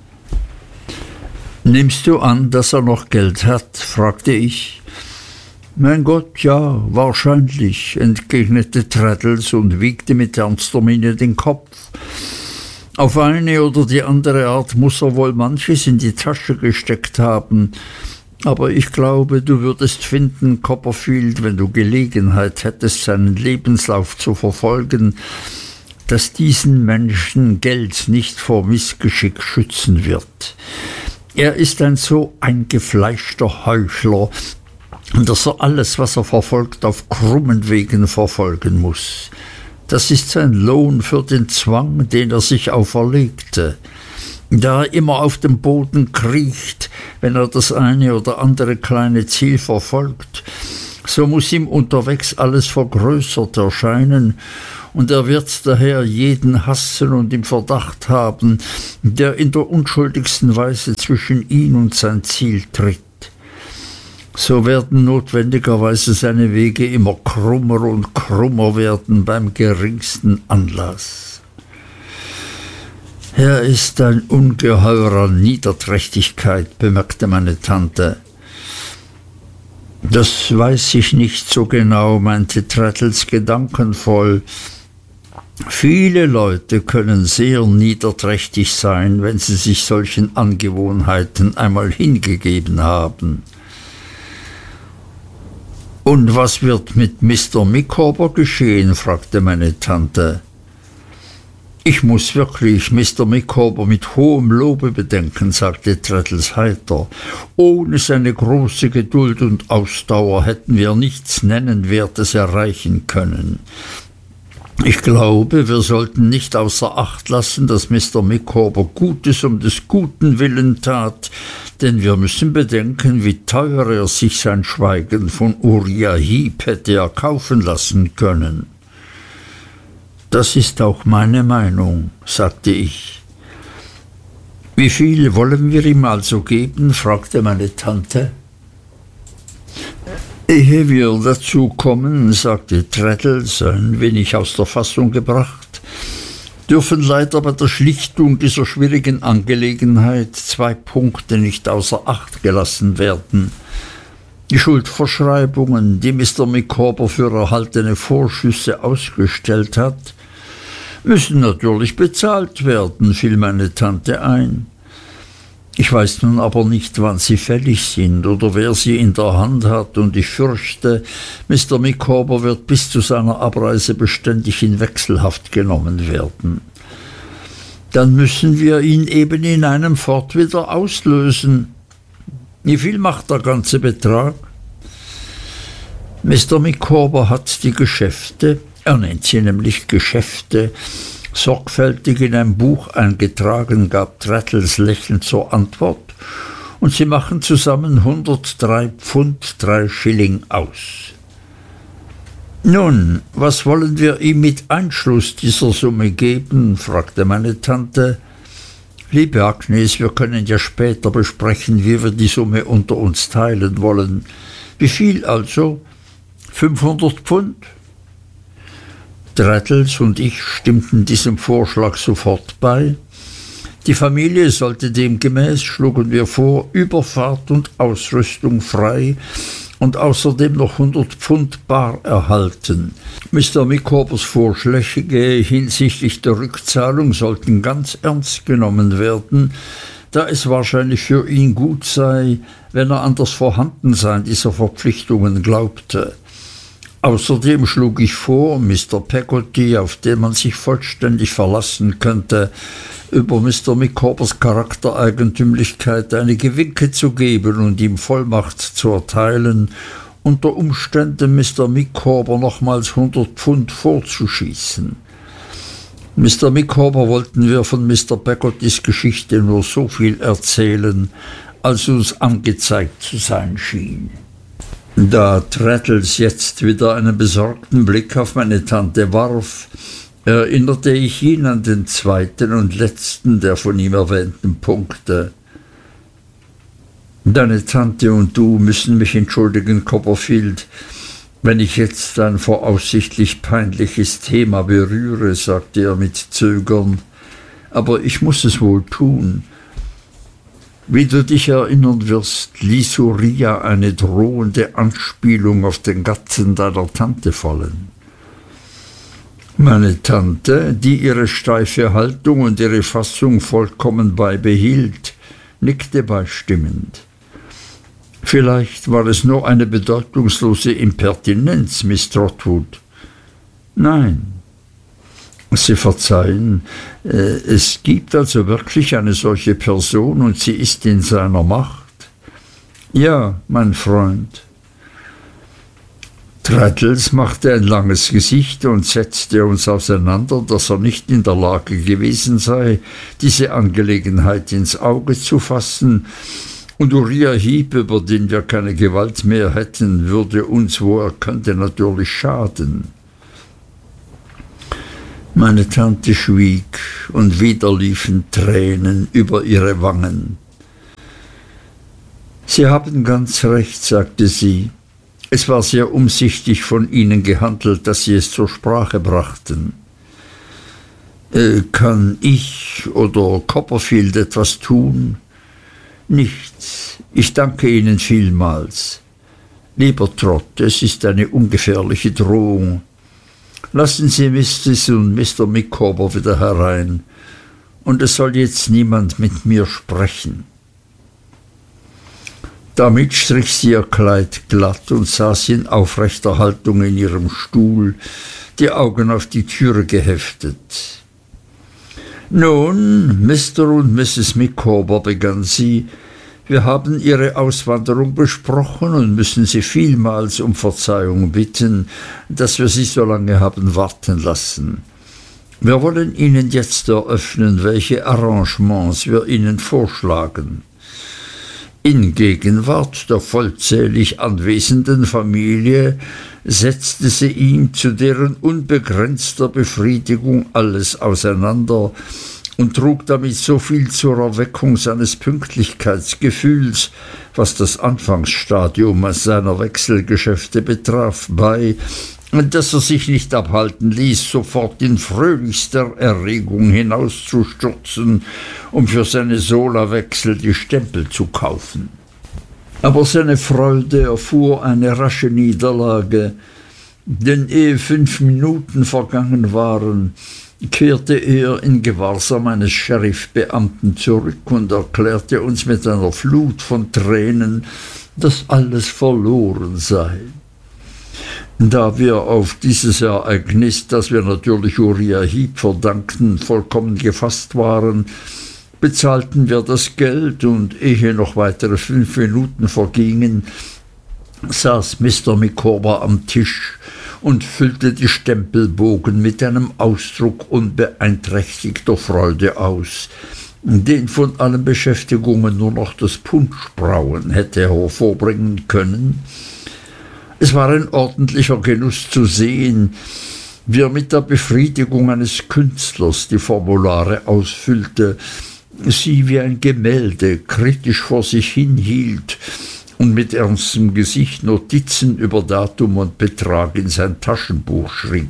»Nimmst du an, dass er noch Geld hat?« fragte ich. »Mein Gott, ja, wahrscheinlich«, entgegnete Traddles und wiegte mit ernster Miene den Kopf. »Auf eine oder die andere Art muss er wohl manches in die Tasche gesteckt haben. Aber ich glaube, du würdest finden, Copperfield, wenn du Gelegenheit hättest, seinen Lebenslauf zu verfolgen, dass diesen Menschen Geld nicht vor Missgeschick schützen wird. Er ist ein so eingefleischter Heuchler, dass er alles, was er verfolgt, auf krummen Wegen verfolgen muss. Das ist sein Lohn für den Zwang, den er sich auferlegte. da er immer auf dem Boden kriecht, wenn er das eine oder andere kleine Ziel verfolgt, so muß ihm unterwegs alles vergrößert erscheinen, und er wird daher jeden hassen und im Verdacht haben, der in der unschuldigsten Weise zwischen ihn und sein Ziel tritt. So werden notwendigerweise seine Wege immer krummer und krummer werden beim geringsten Anlass. Er ist ein Ungeheuer an Niederträchtigkeit, bemerkte meine Tante. Das weiß ich nicht so genau, meinte Traddles gedankenvoll. Viele Leute können sehr niederträchtig sein, wenn sie sich solchen Angewohnheiten einmal hingegeben haben. Und was wird mit Mr. Micawber geschehen? Fragte meine Tante. Ich muß wirklich Mr. Micawber mit hohem Lobe bedenken, sagte Traddles heiter. Ohne seine große Geduld und Ausdauer hätten wir nichts Nennenswertes erreichen können. Ich glaube, wir sollten nicht außer Acht lassen, dass Mr. Micawber Gutes um des Guten willen tat, denn wir müssen bedenken, wie teuer er sich sein Schweigen von Uriah Heep hätte erkaufen lassen können. Das ist auch meine Meinung, sagte ich. Wie viel wollen wir ihm also geben? Fragte meine Tante. Ehe wir dazu kommen, sagte Traddles, ein wenig aus der Fassung gebracht, dürfen leider bei der Schlichtung dieser schwierigen Angelegenheit 2 Punkte nicht außer Acht gelassen werden. Die Schuldverschreibungen, die Mr. Micawber für erhaltene Vorschüsse ausgestellt hat, müssen natürlich bezahlt werden, fiel meine Tante ein. Ich weiß nun aber nicht, wann sie fällig sind oder wer sie in der Hand hat, und ich fürchte, Mr. Micawber wird bis zu seiner Abreise beständig in Wechselhaft genommen werden. Dann müssen wir ihn eben in einem Fort wieder auslösen. Wie viel macht der ganze Betrag? Mr. Micawber hat die Geschäfte, er nennt sie nämlich Geschäfte, sorgfältig in ein Buch eingetragen, gab Traddles lächelnd zur Antwort, und sie machen zusammen 103 Pfund 3 Schilling aus. Nun, was wollen wir ihm mit Einschluss dieser Summe geben? Fragte meine Tante. Liebe Agnes, wir können ja später besprechen, wie wir die Summe unter uns teilen wollen. Wie viel also? 500 Pfund? Traddles und ich stimmten diesem Vorschlag sofort bei. Die Familie sollte demgemäß, schlugen wir vor, Überfahrt und Ausrüstung frei und außerdem noch 100 Pfund bar erhalten. Mr. Micawbers Vorschläge hinsichtlich der Rückzahlung sollten ganz ernst genommen werden, da es wahrscheinlich für ihn gut sei, wenn er an das Vorhandensein dieser Verpflichtungen glaubte. Außerdem schlug ich vor, Mr. Peggotty, auf den man sich vollständig verlassen könnte, über Mr. Micawbers Charaktereigentümlichkeit einige Winke zu geben und ihm Vollmacht zu erteilen, unter Umständen Mr. Micawber nochmals 100 Pfund vorzuschießen. Mr. Micawber wollten wir von Mr. Peggottys Geschichte nur so viel erzählen, als uns angezeigt zu sein schien. Da Traddles jetzt wieder einen besorgten Blick auf meine Tante warf, erinnerte ich ihn an den zweiten und letzten der von ihm erwähnten Punkte. Deine Tante und du müssen mich entschuldigen, Copperfield, wenn ich jetzt ein voraussichtlich peinliches Thema berühre, sagte er mit Zögern, aber ich muß es wohl tun. Wie du dich erinnern wirst, ließ Uriah eine drohende Anspielung auf den Gatten deiner Tante fallen. Meine Tante, die ihre steife Haltung und ihre Fassung vollkommen beibehielt, nickte beistimmend. Vielleicht war es nur eine bedeutungslose Impertinenz, Miss Trotwood. Nein. Sie verzeihen, es gibt also wirklich eine solche Person und sie ist in seiner Macht? Ja, mein Freund. Traddles machte ein langes Gesicht und setzte uns auseinander, dass er nicht in der Lage gewesen sei, diese Angelegenheit ins Auge zu fassen, und Uriah Heep, über den wir keine Gewalt mehr hätten, würde uns, wo er könnte, natürlich schaden. Meine Tante schwieg, und wieder liefen Tränen über ihre Wangen. »Sie haben ganz recht«, sagte sie. »Es war sehr umsichtig von Ihnen gehandelt, dass Sie es zur Sprache brachten. Kann ich oder Copperfield etwas tun?« »Nichts. Ich danke Ihnen vielmals. Lieber Trot, es ist eine ungefährliche Drohung. Lassen Sie Mrs. und Mr. Micawber wieder herein, und es soll jetzt niemand mit mir sprechen.« Damit strich sie ihr Kleid glatt und saß in aufrechter Haltung in ihrem Stuhl, die Augen auf die Türe geheftet. »Nun, Mr. und Mrs. Micawber«, begann sie, »wir haben Ihre Auswanderung besprochen und müssen Sie vielmals um Verzeihung bitten, dass wir Sie so lange haben warten lassen. Wir wollen Ihnen jetzt eröffnen, welche Arrangements wir Ihnen vorschlagen. In Gegenwart der vollzählig anwesenden Familie setzte sie ihm zu deren unbegrenzter Befriedigung alles auseinander und trug damit so viel zur Erweckung seines Pünktlichkeitsgefühls, was das Anfangsstadium seiner Wechselgeschäfte betraf, bei, dass er sich nicht abhalten ließ, sofort in fröhlichster Erregung hinauszustürzen, um für seine Solawechsel die Stempel zu kaufen. Aber seine Freude erfuhr eine rasche Niederlage, denn ehe 5 Minuten vergangen waren, kehrte er in Gewahrsam eines Sheriffbeamten zurück und erklärte uns mit einer Flut von Tränen, dass alles verloren sei. Da wir auf dieses Ereignis, das wir natürlich Uriah Heep verdankten, vollkommen gefasst waren, bezahlten wir das Geld, und ehe noch weitere 5 Minuten vergingen, saß Mr. Micawber am Tisch und füllte die Stempelbogen mit einem Ausdruck unbeeinträchtigter Freude aus, den von allen Beschäftigungen nur noch das Punschbrauen hätte hervorbringen können. Es war ein ordentlicher Genuss zu sehen, wie er mit der Befriedigung eines Künstlers die Formulare ausfüllte, sie wie ein Gemälde kritisch vor sich hinhielt und mit ernstem Gesicht Notizen über Datum und Betrag in sein Taschenbuch schrieb.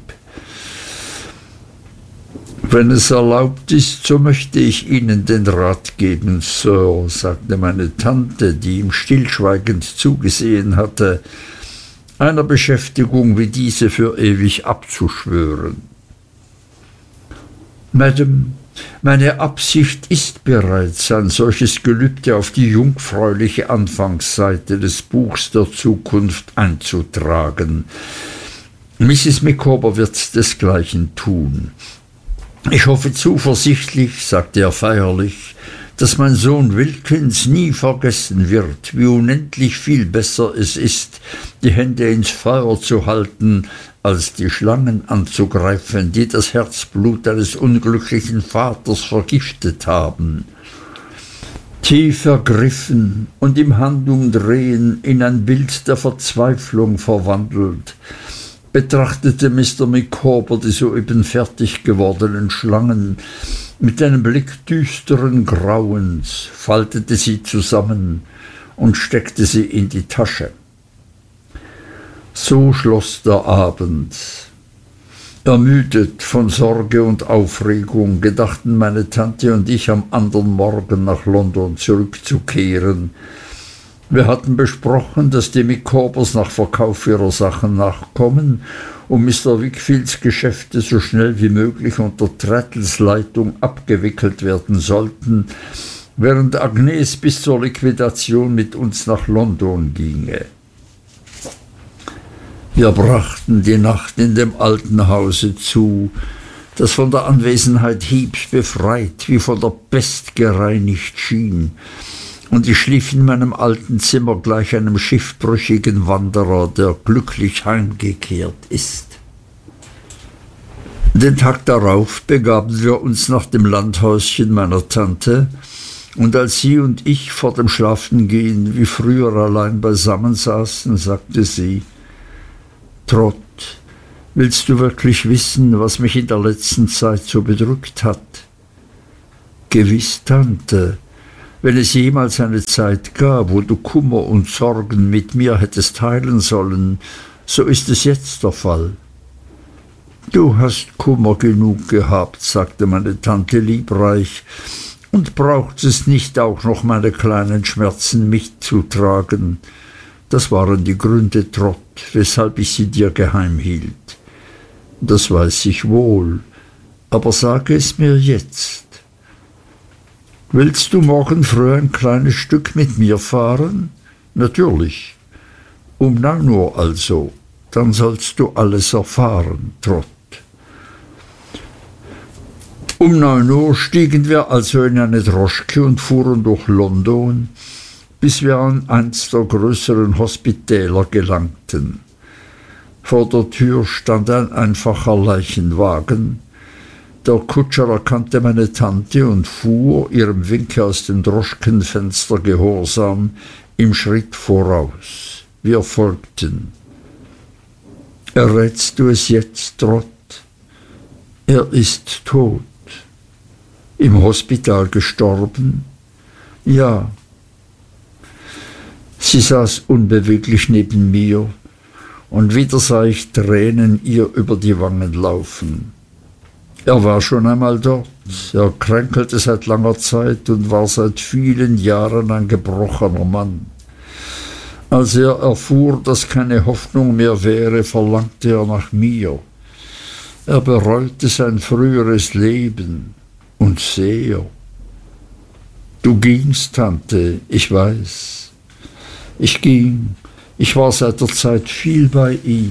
»Wenn es erlaubt ist, so möchte ich Ihnen den Rat geben, Sir«, sagte meine Tante, die ihm stillschweigend zugesehen hatte, »einer Beschäftigung wie diese für ewig abzuschwören. Madame, meine Absicht ist bereits, ein solches Gelübde auf die jungfräuliche Anfangsseite des Buchs der Zukunft einzutragen. Mrs. Micawber wird desgleichen tun. Ich hoffe zuversichtlich«, sagte er feierlich, »dass mein Sohn Wilkins nie vergessen wird, wie unendlich viel besser es ist, die Hände ins Feuer zu halten, als die Schlangen anzugreifen, die das Herzblut eines unglücklichen Vaters vergiftet haben.« Tief ergriffen und im Handumdrehen in ein Bild der Verzweiflung verwandelt, betrachtete Mr. Micawber die soeben fertig gewordenen Schlangen mit einem Blick düsteren Grauens, faltete sie zusammen und steckte sie in die Tasche. So schloss der Abend. Ermüdet von Sorge und Aufregung gedachten meine Tante und ich am anderen Morgen nach London zurückzukehren. Wir hatten besprochen, dass die Micawbers nach Verkauf ihrer Sachen nachkommen und Mr. Wickfields Geschäfte so schnell wie möglich unter Traddles Leitung abgewickelt werden sollten, während Agnes bis zur Liquidation mit uns nach London ginge. Wir brachten die Nacht in dem alten Hause zu, das von der Anwesenheit Heeps befreit wie von der Pest gereinigt schien, und ich schlief in meinem alten Zimmer gleich einem schiffbrüchigen Wanderer, der glücklich heimgekehrt ist. Den Tag darauf begaben wir uns nach dem Landhäuschen meiner Tante, und als sie und ich vor dem Schlafengehen wie früher allein beisammen saßen, sagte sie: »Trot, willst du wirklich wissen, was mich in der letzten Zeit so bedrückt hat?« »Gewiß, Tante. Wenn es jemals eine Zeit gab, wo du Kummer und Sorgen mit mir hättest teilen sollen, so ist es jetzt der Fall.« »Du hast Kummer genug gehabt«, sagte meine Tante liebreich, »und brauchtest nicht auch noch meine kleinen Schmerzen mitzutragen. Das waren die Gründe, Trot, weshalb ich sie dir geheim hielt. Das weiß ich wohl, aber sage es mir jetzt. Willst du morgen früh ein kleines Stück mit mir fahren?« »Natürlich.« »Um 9 Uhr also. Dann sollst du alles erfahren, Trot.« Um 9 Uhr stiegen wir also in eine Droschke und fuhren durch London, bis wir an eins der größeren Hospitäler gelangten. Vor der Tür stand ein einfacher Leichenwagen. Der Kutscher erkannte meine Tante und fuhr, ihrem Winke aus dem Droschkenfenster gehorsam, im Schritt voraus. Wir folgten. »Errätst du es jetzt, Trot?« »Er ist tot.« »Im Hospital gestorben?« »Ja.« Sie saß unbeweglich neben mir, und wieder sah ich Tränen ihr über die Wangen laufen. Er war schon einmal dort. Er kränkelte seit langer Zeit und war seit vielen Jahren ein gebrochener Mann. Als er erfuhr, dass keine Hoffnung mehr wäre, verlangte er nach mir. Er bereute sein früheres Leben, und sehr. Du gingst, Tante, ich weiß. Ich ging. Ich war seit der Zeit viel bei ihm.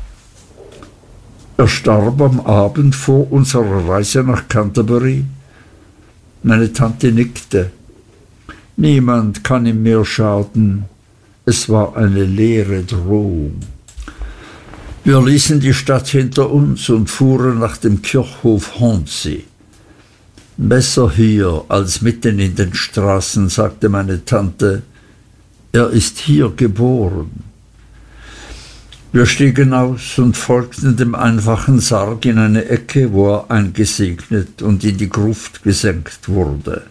Er starb am Abend vor unserer Reise nach Canterbury. Meine Tante nickte. Niemand kann ihm mehr schaden. Es war eine leere Drohung. Wir ließen die Stadt hinter uns und fuhren nach dem Kirchhof Hornsey. »Besser hier als mitten in den Straßen«, sagte meine Tante. »Er ist hier geboren.« Wir stiegen aus und folgten dem einfachen Sarg in eine Ecke, wo er eingesegnet und in die Gruft gesenkt wurde.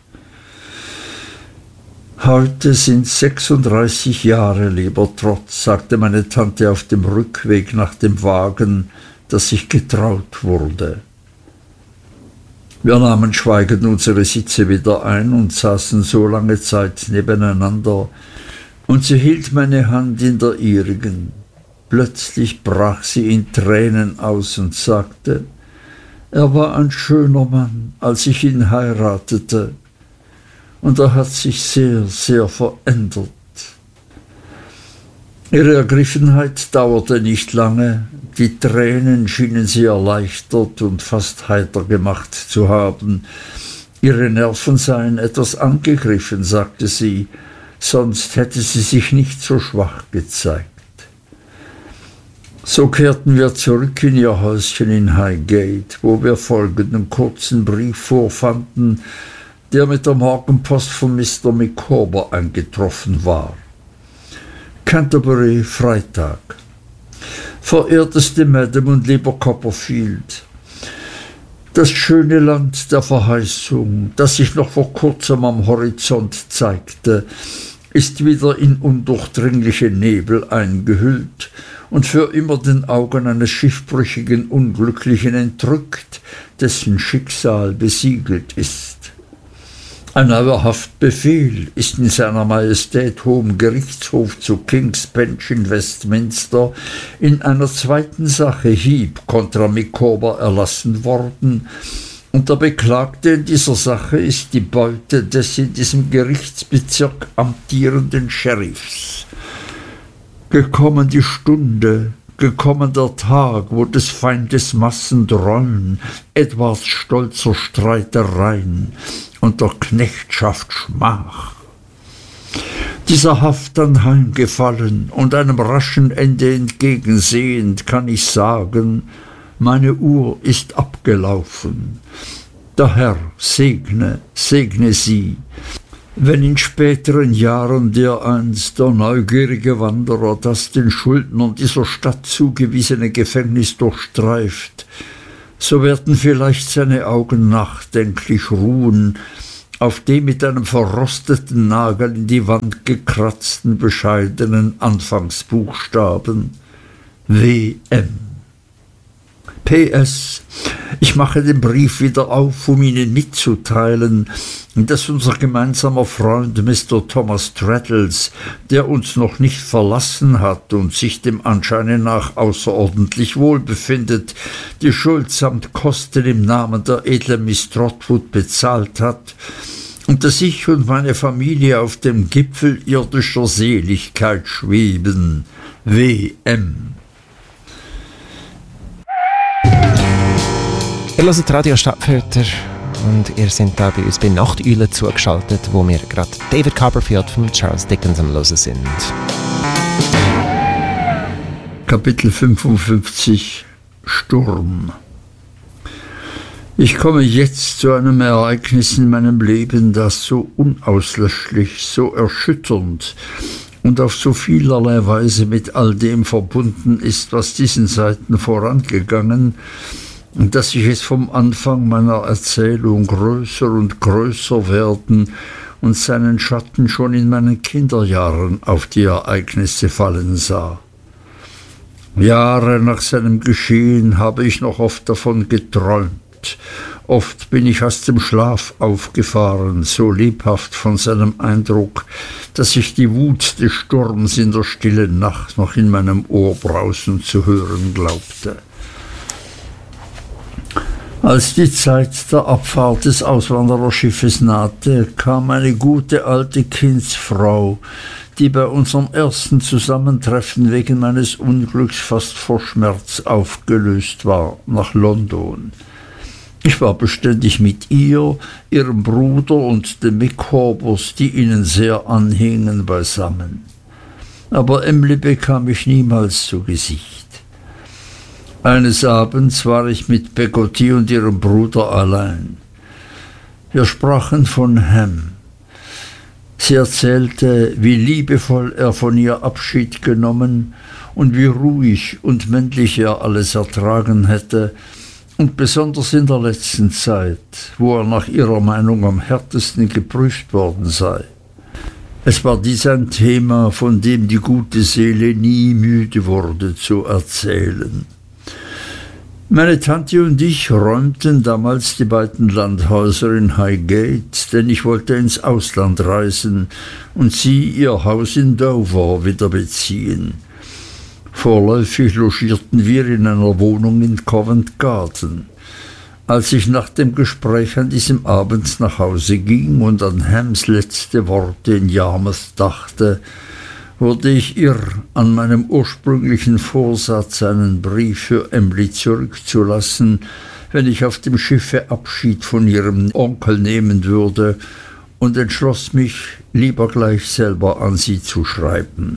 »Heute sind 36 Jahre, lieber Trot«, sagte meine Tante auf dem Rückweg nach dem Wagen, dass ich getraut wurde. Wir nahmen schweigend unsere Sitze wieder ein und saßen so lange Zeit nebeneinander, und sie hielt meine Hand in der ihrigen. Plötzlich brach sie in Tränen aus und sagte: »Er war ein schöner Mann, als ich ihn heiratete, und er hat sich sehr, sehr verändert.« Ihre Ergriffenheit dauerte nicht lange. Die Tränen schienen sie erleichtert und fast heiter gemacht zu haben. Ihre Nerven seien etwas angegriffen, sagte sie, sonst hätte sie sich nicht so schwach gezeigt. So kehrten wir zurück in ihr Häuschen in Highgate, wo wir folgenden kurzen Brief vorfanden, der mit der Morgenpost von Mr. Micawber eingetroffen war. Canterbury, Freitag. Verehrteste Madam und lieber Copperfield, das schöne Land der Verheißung, das sich noch vor kurzem am Horizont zeigte, ist wieder in undurchdringliche Nebel eingehüllt und für immer den Augen eines schiffbrüchigen Unglücklichen entrückt, dessen Schicksal besiegelt ist. Ein neuer Haftbefehl ist in seiner Majestät Hohem Gerichtshof zu King's Bench in Westminster in einer zweiten Sache Heep contra Micawber erlassen worden, und der Beklagte in dieser Sache ist die Beute des in diesem Gerichtsbezirk amtierenden Sheriffs. Gekommen die Stunde, gekommen der Tag, wo des Feindes Massen dräuen, Edwards stolzer Streitereien und der Knechtschaft Schmach. Dieser Haft anheimgefallen und einem raschen Ende entgegensehend, kann ich sagen, meine Uhr ist abgelaufen. Der Herr segne sie, wenn in späteren Jahren dereinst der neugierige Wanderer das den Schuldnern dieser Stadt zugewiesene Gefängnis durchstreift, so werden vielleicht seine Augen nachdenklich ruhen auf dem mit einem verrosteten Nagel in die Wand gekratzten bescheidenen Anfangsbuchstaben W.M. P.S. Ich mache den Brief wieder auf, um Ihnen mitzuteilen, dass unser gemeinsamer Freund Mr. Thomas Traddles, der uns noch nicht verlassen hat und sich dem Anscheine nach außerordentlich wohl befindet, die Schuld samt Kosten im Namen der edlen Miss Trotwood bezahlt hat und dass ich und meine Familie auf dem Gipfel irdischer Seligkeit schweben. W.M. Ihr hört Radio Stadtfilter und ihr seid da bei uns bei Nachteulen zugeschaltet, wo wir gerade David Copperfield von Charles Dickens am Hören sind. Kapitel 55 Sturm. Ich komme jetzt zu einem Ereignis in meinem Leben, das so unauslöschlich, so erschütternd und auf so vielerlei Weise mit all dem verbunden ist, was diesen Seiten vorangegangen, dass ich es vom Anfang meiner Erzählung größer und größer werden und seinen Schatten schon in meinen Kinderjahren auf die Ereignisse fallen sah. Jahre nach seinem Geschehen habe ich noch oft davon geträumt. Oft bin ich aus dem Schlaf aufgefahren, so lebhaft von seinem Eindruck, dass ich die Wut des Sturms in der stillen Nacht noch in meinem Ohr brausen zu hören glaubte. Als die Zeit der Abfahrt des Auswandererschiffes nahte, kam eine gute alte Kindsfrau, die bei unserem ersten Zusammentreffen wegen meines Unglücks fast vor Schmerz aufgelöst war, nach London. Ich war beständig mit ihr, ihrem Bruder und den Micawbers, die ihnen sehr anhingen, beisammen. Aber Emly bekam ich niemals zu Gesicht. Eines Abends war ich mit Peggotty und ihrem Bruder allein. Wir sprachen von Ham. Sie erzählte, wie liebevoll er von ihr Abschied genommen und wie ruhig und männlich er alles ertragen hätte, und besonders in der letzten Zeit, wo er nach ihrer Meinung am härtesten geprüft worden sei. Es war dies ein Thema, von dem die gute Seele nie müde wurde zu erzählen. Meine Tante und ich räumten damals die beiden Landhäuser in Highgate, denn ich wollte ins Ausland reisen und sie ihr Haus in Dover wieder beziehen. Vorläufig logierten wir in einer Wohnung in Covent Garden. Als ich nach dem Gespräch an diesem Abend nach Hause ging und an Hams letzte Worte in Yarmouth dachte, wurde ich irr, an meinem ursprünglichen Vorsatz, einen Brief für Emly zurückzulassen, wenn ich auf dem Schiffe Abschied von ihrem Onkel nehmen würde, und entschloss mich, lieber gleich selber an sie zu schreiben.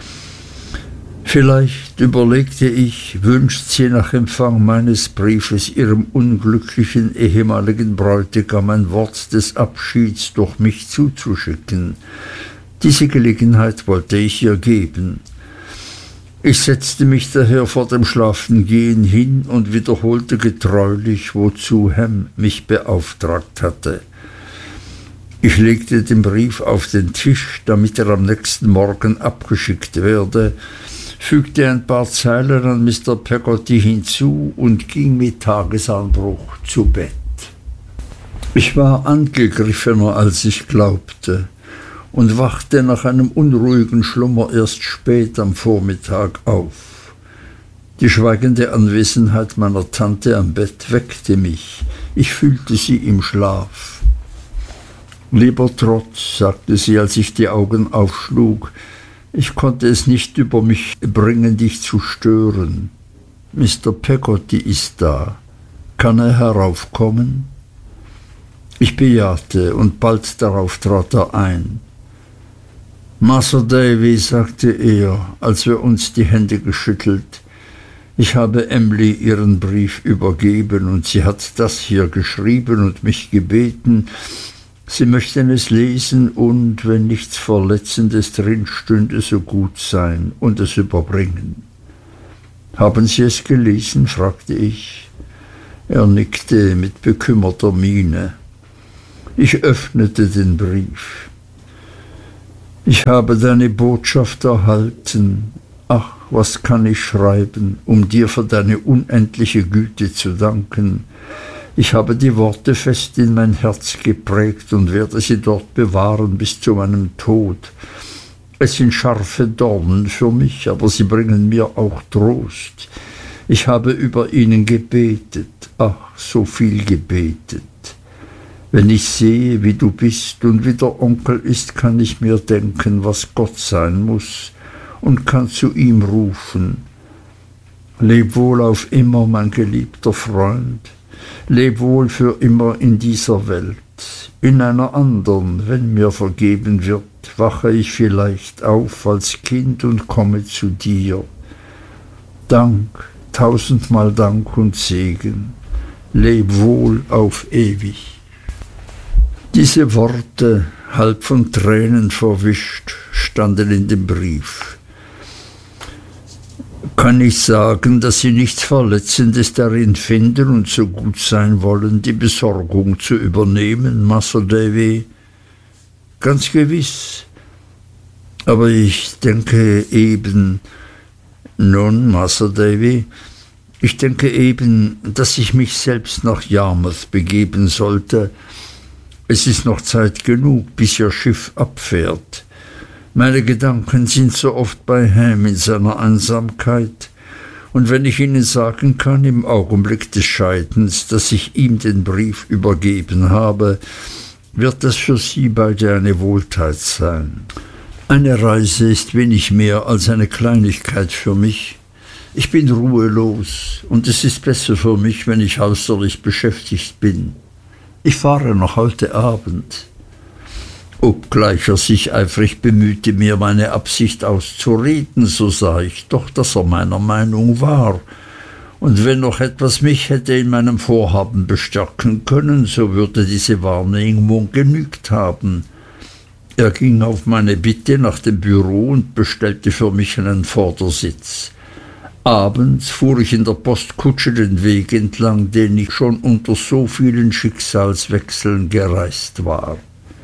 Vielleicht, überlegte ich, wünscht sie nach Empfang meines Briefes ihrem unglücklichen ehemaligen Bräutigam ein Wort des Abschieds durch mich zuzuschicken. Diese Gelegenheit wollte ich ihr geben. Ich setzte mich daher vor dem Schlafengehen hin und wiederholte getreulich, wozu Ham mich beauftragt hatte. Ich legte den Brief auf den Tisch, damit er am nächsten Morgen abgeschickt werde, fügte ein paar Zeilen an Mr. Peggotty hinzu und ging mit Tagesanbruch zu Bett. Ich war angegriffener, als ich glaubte, und wachte nach einem unruhigen Schlummer erst spät am Vormittag auf. Die schweigende Anwesenheit meiner Tante am Bett weckte mich. Ich fühlte sie im Schlaf. »Lieber Trot«, sagte sie, als ich die Augen aufschlug, »ich konnte es nicht über mich bringen, dich zu stören. Mr. Peggotty ist da. Kann er heraufkommen?« Ich bejahte, und bald darauf trat er ein. Masr Davy, sagte er, als wir uns die Hände geschüttelt, ich habe Emly ihren Brief übergeben und sie hat das hier geschrieben und mich gebeten, sie möchten es lesen und, wenn nichts Verletzendes drin stünde, so gut sein und es überbringen. Haben Sie es gelesen? Fragte ich. Er nickte mit bekümmerter Miene. Ich öffnete den Brief. Ich habe deine Botschaft erhalten. Ach, was kann ich schreiben, um dir für deine unendliche Güte zu danken. Ich habe die Worte fest in mein Herz geprägt und werde sie dort bewahren bis zu meinem Tod. Es sind scharfe Dornen für mich, aber sie bringen mir auch Trost. Ich habe über ihnen gebetet, ach, so viel gebetet. Wenn ich sehe, wie du bist und wie der Onkel ist, kann ich mir denken, was Gott sein muss, und kann zu ihm rufen. Leb wohl auf immer, mein geliebter Freund. Leb wohl für immer in dieser Welt. In einer anderen, wenn mir vergeben wird, wache ich vielleicht auf als Kind und komme zu dir. Dank, tausendmal Dank und Segen. Leb wohl auf ewig. Diese Worte, halb von Tränen verwischt, standen in dem Brief. Kann ich sagen, dass Sie nichts Verletzendes darin finden und so gut sein wollen, die Besorgung zu übernehmen, Masr Davy? Ganz gewiss. Aber ich denke eben, nun, Masr Davy, ich denke eben, dass ich mich selbst nach Yarmouth begeben sollte. Es ist noch Zeit genug, bis Ihr Schiff abfährt. Meine Gedanken sind so oft bei Ham in seiner Einsamkeit, und wenn ich Ihnen sagen kann, im Augenblick des Scheidens, dass ich ihm den Brief übergeben habe, wird das für Sie beide eine Wohltat sein. Eine Reise ist wenig mehr als eine Kleinigkeit für mich. Ich bin ruhelos, und es ist besser für mich, wenn ich äußerlich beschäftigt bin. Ich fahre noch heute Abend. Obgleich er sich eifrig bemühte, mir meine Absicht auszureden, so sah ich doch, dass er meiner Meinung war. Und wenn noch etwas mich hätte in meinem Vorhaben bestärken können, so würde diese Wahrnehmung genügt haben. Er ging auf meine Bitte nach dem Büro und bestellte für mich einen Vordersitz. Abends fuhr ich in der Postkutsche den Weg entlang, den ich schon unter so vielen Schicksalswechseln gereist war.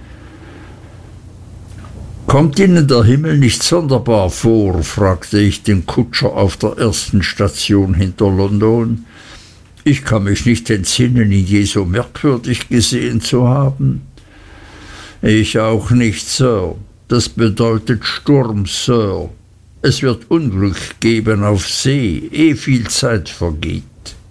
»Kommt Ihnen der Himmel nicht sonderbar vor?« fragte ich den Kutscher auf der ersten Station hinter London. »Ich kann mich nicht entsinnen, ihn je so merkwürdig gesehen zu haben.« »Ich auch nicht, Sir. Das bedeutet Sturm, Sir. Es wird Unglück geben auf See, ehe viel Zeit vergeht.«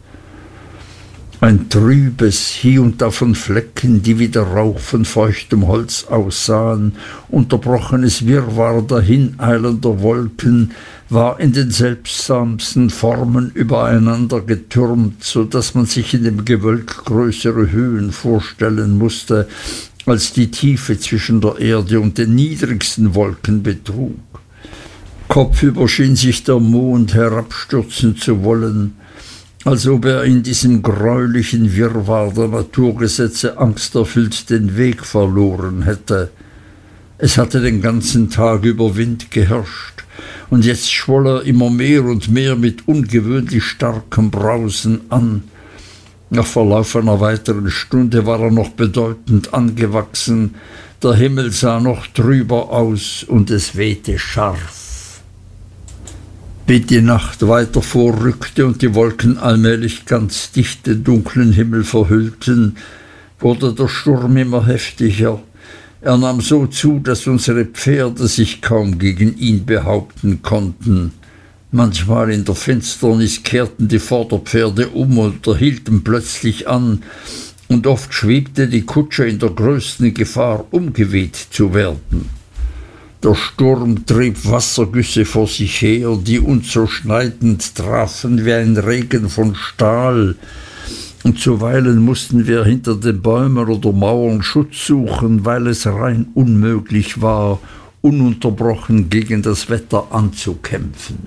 Ein trübes, hier und da von Flecken, die wie der Rauch von feuchtem Holz aussahen, unterbrochenes Wirrwarr dahineilender Wolken war in den seltsamsten Formen übereinander getürmt, so daß man sich in dem Gewölk größere Höhen vorstellen mußte, als die Tiefe zwischen der Erde und den niedrigsten Wolken betrug. Kopfüber schien sich der Mond herabstürzen zu wollen, als ob er in diesem greulichen Wirrwarr der Naturgesetze angsterfüllt den Weg verloren hätte. Es hatte den ganzen Tag über Wind geherrscht, und jetzt schwoll er immer mehr und mehr mit ungewöhnlich starkem Brausen an. Nach Verlauf einer weiteren Stunde war er noch bedeutend angewachsen, der Himmel sah noch trüber aus und es wehte scharf. Wie die Nacht weiter vorrückte und die Wolken allmählich ganz dicht den dunklen Himmel verhüllten, wurde der Sturm immer heftiger. Er nahm so zu, dass unsere Pferde sich kaum gegen ihn behaupten konnten. Manchmal in der Finsternis kehrten die Vorderpferde um oder hielten plötzlich an, und oft schwebte die Kutsche in der größten Gefahr, umgeweht zu werden. Der Sturm trieb Wassergüsse vor sich her, die uns so schneidend trafen wie ein Regen von Stahl, und zuweilen mussten wir hinter den Bäumen oder Mauern Schutz suchen, weil es rein unmöglich war, ununterbrochen gegen das Wetter anzukämpfen.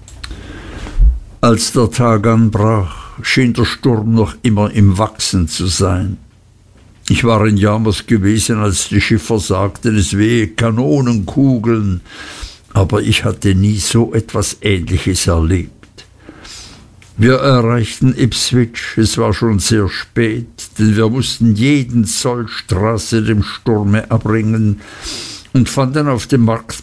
Als der Tag anbrach, schien der Sturm noch immer im Wachsen zu sein. Ich war in Yarmouth gewesen, als die Schiffer sagten, es wehe Kanonenkugeln, aber ich hatte nie so etwas Ähnliches erlebt. Wir erreichten Ipswich, es war schon sehr spät, denn wir mussten jeden Zoll Straße dem Sturme abringen und fanden auf dem Marktplatz